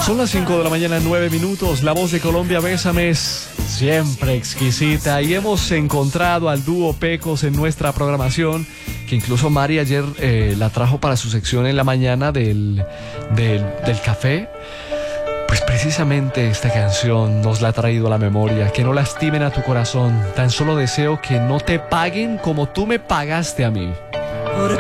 Son las 5 de la mañana, 9 minutos. La voz de Colombia, Bésame, es siempre exquisita. Y hemos encontrado al dúo Pecos en nuestra programación, que incluso Mari ayer la trajo para su sección en la mañana del café. Pues precisamente esta canción nos la ha traído a la memoria. Que no lastimen a tu corazón. Tan solo deseo que no te paguen como tú me pagaste a mí.